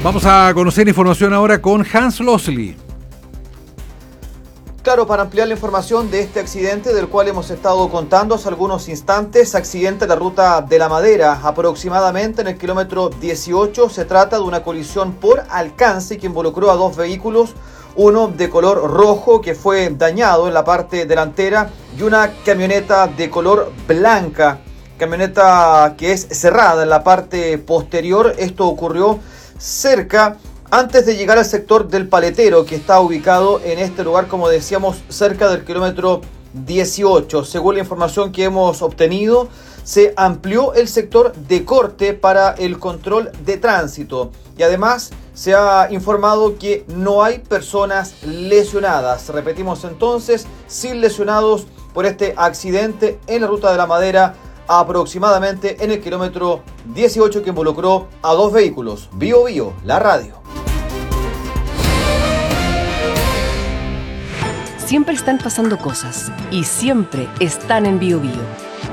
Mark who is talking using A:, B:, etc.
A: Vamos a conocer información ahora con Hans Losley.
B: Claro, para ampliar la información de este accidente del cual hemos estado contando hace algunos instantes, accidente en la ruta de La Madera, aproximadamente en el kilómetro 18. Se trata de una colisión por alcance que involucró a dos vehículos, uno de color rojo que fue dañado en la parte delantera y una camioneta de color blanca, camioneta que es cerrada en la parte posterior. Esto ocurrió cerca, antes de llegar al sector del Paletero, que está ubicado en este lugar, como decíamos, cerca del kilómetro 18. Según la información que hemos obtenido, se amplió el sector de corte para el control de tránsito y además se ha informado que no hay personas lesionadas. Repetimos entonces, sin lesionados por este accidente en la ruta de La Madera, aproximadamente en el kilómetro 18, que involucró a dos vehículos. Bio Bio, la radio.
C: Siempre están pasando cosas y siempre están en Bio Bio.